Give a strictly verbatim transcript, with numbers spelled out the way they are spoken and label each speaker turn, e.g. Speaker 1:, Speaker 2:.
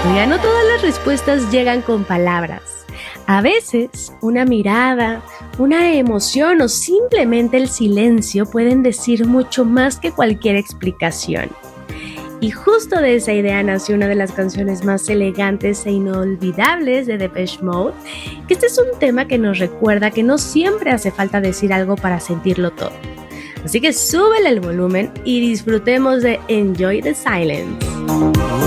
Speaker 1: Oiga, no todas las respuestas llegan con palabras. A veces, una mirada, una emoción o simplemente el silencio pueden decir mucho más que cualquier explicación. Y justo de esa idea nació una de las canciones más elegantes e inolvidables de Depeche Mode, que este es un tema que nos recuerda que no siempre hace falta decir algo para sentirlo todo. Así que súbele el volumen y disfrutemos de Enjoy the Silence.